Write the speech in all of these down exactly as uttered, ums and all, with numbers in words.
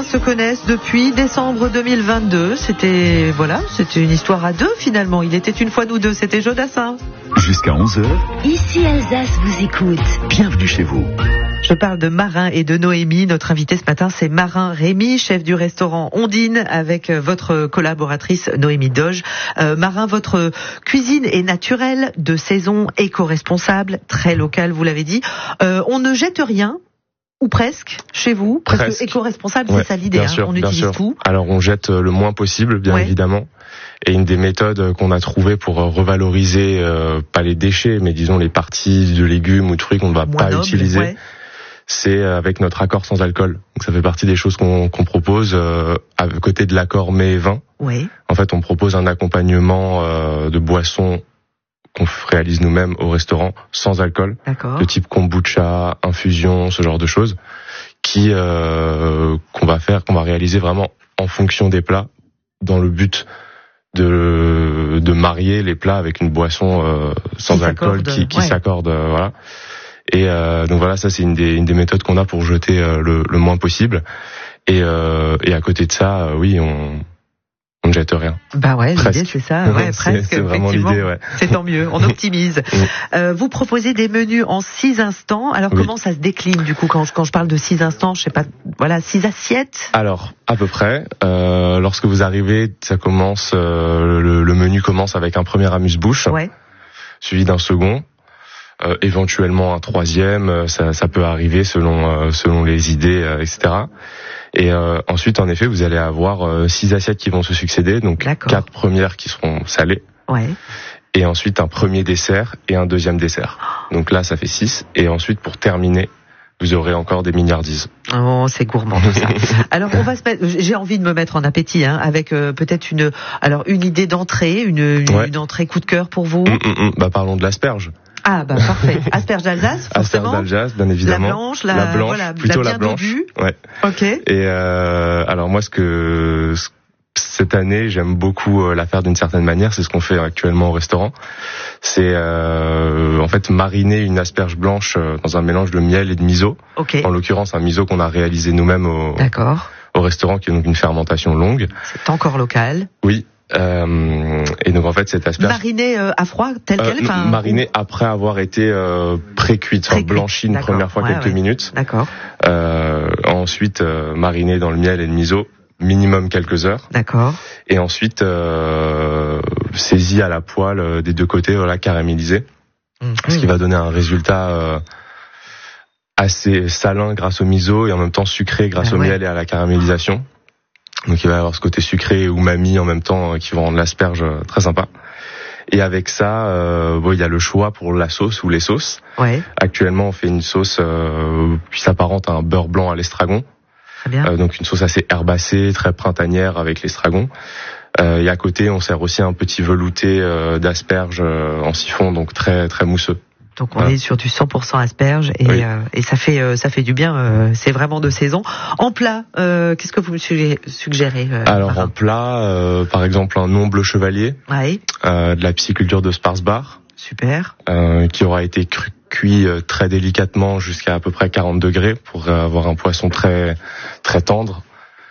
se connaissent depuis décembre deux mille vingt-deux. C'était, voilà, c'était une histoire à deux finalement. Il était une fois nous deux, c'était Jodassin. Jusqu'à onze heures. Ici Alsace vous écoute. Bienvenue chez vous. Je parle de Marin et de Noémie. Notre invité ce matin, c'est Marin Rémy, chef du restaurant Ondine, avec votre collaboratrice Noémie Doge. Euh, Marin, votre cuisine est naturelle, de saison, éco-responsable, très locale, vous l'avez dit. Euh, on ne jette rien, ou presque, chez vous, parce presque. que éco-responsable, Ouais, c'est ça l'idée, bien hein, sûr, on bien utilise sûr. tout. Alors on jette le moins possible, bien Ouais. évidemment. Et une des méthodes qu'on a trouvées pour revaloriser, euh, pas les déchets, mais disons les parties de légumes ou de fruits qu'on ne va Moins pas noble, utiliser, ouais. c'est avec notre accord sans alcool. Donc ça fait partie des choses qu'on, qu'on propose euh, à côté de l'accord mets et vin. Ouais. En fait, on propose un accompagnement euh, de boissons qu'on réalise nous-mêmes au restaurant sans alcool, D'accord. de type kombucha, infusion, ce genre de choses, qui euh, qu'on va faire, qu'on va réaliser vraiment en fonction des plats, dans le but de de marier les plats avec une boisson euh, sans Qui alcool s'accorde, qui, qui ouais. s'accorde, euh, voilà. Et euh, donc voilà, ça c'est une des une des méthodes qu'on a pour jeter euh, le, le moins possible. Et euh, et à côté de ça, euh, oui, on on ne jette rien. Bah ouais, l'idée Presque. c'est ça, ouais, C'est- presque. c'est vraiment effectivement. l'idée, ouais. C'est tant mieux, on optimise. Mm. Euh, vous proposez des menus en six instants. Alors Oui. comment ça se décline du coup quand je, quand je parle de six instants, je sais pas, voilà, six assiettes. Alors, à peu près. Euh, lorsque vous arrivez, ça commence. Euh, le, le menu commence avec un premier amuse-bouche, Ouais. suivi d'un second, euh, éventuellement un troisième. euh, Ça, ça peut arriver selon euh, selon les idées, euh, et cetera. Et euh, ensuite, en effet, vous allez avoir euh, six assiettes qui vont se succéder, donc D'accord. quatre premières qui seront salées, Ouais. et ensuite un premier dessert et un deuxième dessert. Donc là, ça fait six. Et ensuite, pour terminer, vous aurez encore des mignardises. Oh, c'est gourmand tout ça. Alors on va se mettre. J'ai envie de me mettre en appétit, hein, avec euh, peut-être une, alors une idée d'entrée, une, une, Ouais. une entrée coup de cœur pour vous. Hum, hum, hum. Bah, parlons de l'asperge. Ah bah parfait. Asperge d'Alsace, Asperge forcément. d'Alsace, bien La évidemment. blanche, la, La blanche, voilà, plutôt la la bien blanche. dodue. Ouais. Ok. Et euh, alors moi, ce que ce- cette année, j'aime beaucoup euh, la faire d'une certaine manière. C'est ce qu'on fait actuellement au restaurant. C'est euh, en fait mariner une asperge blanche euh, dans un mélange de miel et de miso. Ok. En l'occurrence, un miso qu'on a réalisé nous-mêmes au, D'accord. au restaurant, qui est donc une fermentation longue. C'est encore local. Oui. Euh, et donc en fait, cette asperge Marinée euh, à froid, telle euh, quelle. Enfin, marinée après avoir été euh, pré-cuite, enfin, Pré-cuite, blanchie une d'accord. première fois Ouais, quelques ouais. minutes. D'accord. Euh, ensuite, euh, marinée dans le miel et le miso, minimum quelques heures. D'accord. Et ensuite, euh, saisi à la poêle euh, des deux côtés, voilà, caramélisé. Mmh. Ce qui va donner un résultat euh, assez salin grâce au miso et en même temps sucré grâce Ah au ouais. miel et à la caramélisation. Donc il va y avoir ce côté sucré ou umami en même temps euh, qui va rendre l'asperge euh, très sympa. Et avec ça, euh, bon, il y a le choix pour la sauce ou les sauces. Ouais. Actuellement, on fait une sauce euh, qui s'apparente à un beurre blanc à l'estragon. Très bien. Euh, donc une sauce assez herbacée, très printanière avec l'estragon. Euh, et à côté, on sert aussi un petit velouté euh, d'asperges euh, en siphon, donc très très mousseux. Donc on voilà. est sur du cent pour cent asperge et, Oui. euh, et ça fait euh, ça fait du bien. Euh, c'est vraiment de saison. En plat, euh, qu'est-ce que vous me suggé- suggérez euh, Alors Marin en plat, euh, par exemple un nom bleu chevalier, Ouais. euh, de la pisciculture de Sparsbar, Super. euh, qui aura été cru- cuit euh, très délicatement jusqu'à à peu près quarante degrés pour euh, avoir un poisson très très tendre,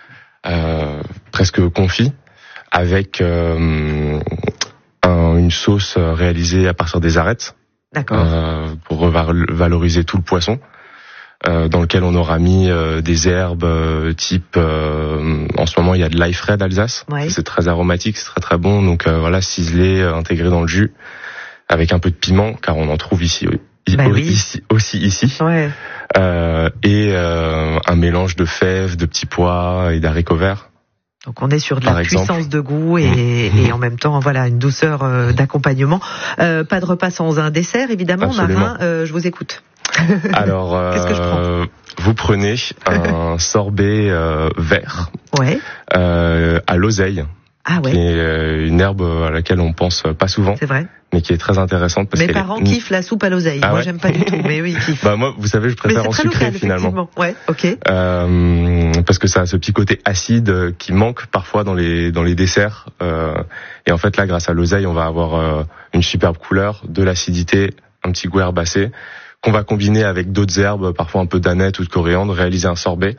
euh, presque confit, avec euh, un- une sauce réalisée à partir des arêtes. D'accord. Euh, pour revaloriser tout le poisson, euh, dans lequel on aura mis euh, des herbes euh, type euh, en ce moment il y a de l'ail frais d'Alsace. Ouais. C'est très aromatique, c'est très très bon, donc euh, voilà, ciselé, euh, intégré dans le jus avec un peu de piment car on en trouve ici, i- Bah au- oui. ici aussi ici. Ouais. Euh, et euh, un mélange de fèves, de petits pois et d'haricots verts. Donc on est sur de Par la exemple. puissance de goût et, Mmh. et en même temps voilà une douceur euh, d'accompagnement. Euh, pas de repas sans un dessert évidemment. Absolument. Marin, euh, je vous écoute. Alors euh, Qu'est-ce que je prends vous prenez un sorbet euh, vert Ouais. euh, à l'oseille. Ah Qui ouais. est euh, une herbe à laquelle on pense pas souvent, C'est vrai. mais qui est très intéressante parce Mes qu'elle parents est... kiffent la soupe à l'oseille. Ah Moi ouais j'aime pas du tout, mais oui ils kiffent. Bah moi, vous savez, je Mais préfère c'est en très sucré local finalement, effectivement. Ouais. Ok. euh, parce que ça a ce petit côté acide euh, qui manque parfois dans les dans les desserts. Euh, et en fait là, grâce à l'oseille, on va avoir euh, une superbe couleur, de l'acidité, un petit goût herbacé qu'on va combiner avec d'autres herbes, parfois un peu d'aneth ou de coriandre, réaliser un sorbet.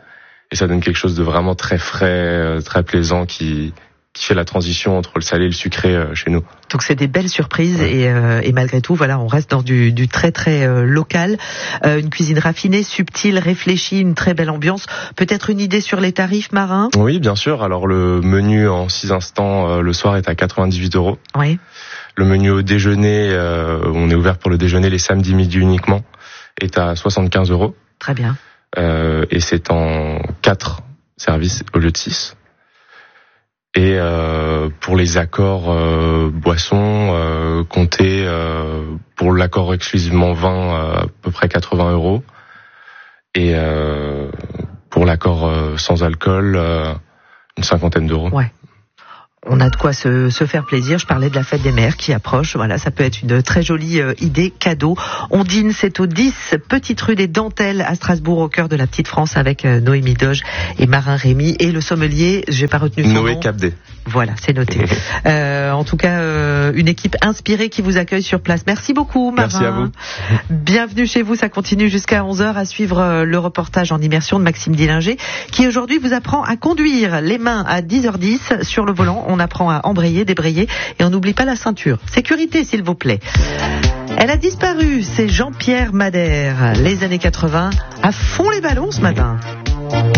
et ça donne quelque chose de vraiment très frais, très plaisant qui qui fait la transition entre le salé et le sucré euh, chez nous. Donc c'est des belles surprises ouais. et, euh, et malgré tout, voilà, on reste dans du, du très très euh, local, euh, une cuisine raffinée, subtile, réfléchie, une très belle ambiance. Peut-être une idée sur les tarifs, Marin ? Oui, bien sûr. Alors le menu en six instants euh, le soir est à quatre-vingt-dix-huit euros. Oui. Le menu au déjeuner, euh, on est ouvert pour le déjeuner les samedis midi uniquement, est à soixante-quinze euros. Très bien. Euh, et c'est en quatre services au lieu de six. Et euh, pour les accords euh, boissons, euh, comptez euh, pour l'accord exclusivement vin euh, à peu près quatre-vingts euros. Et euh, pour l'accord euh, sans alcool, euh, une cinquantaine d'euros. Ouais. On a de quoi se, se faire plaisir. Je parlais de la fête des mères qui approche. Voilà, ça peut être une très jolie euh, idée cadeau. Ondine, c'est au dix Petite Rue des Dentelles à Strasbourg, au cœur de la petite France, avec euh, Noémie Doge et Marin Rémy et le sommelier. J'ai pas retenu son Noé nom. Capdé. Voilà, c'est noté. euh, en tout cas, euh, une équipe inspirée qui vous accueille sur place. Merci beaucoup, Marin. Merci à vous. Bienvenue chez vous. Ça continue jusqu'à onze heures à suivre euh, le reportage en immersion de Maxime Dillinger, qui aujourd'hui vous apprend à conduire les mains à dix heures dix sur le volant. On apprend à embrayer, débrayer et on n'oublie pas la ceinture. Sécurité, s'il vous plaît. Elle a disparu, c'est Jean-Pierre Madère. Les années quatre-vingts, à fond les ballons ce matin.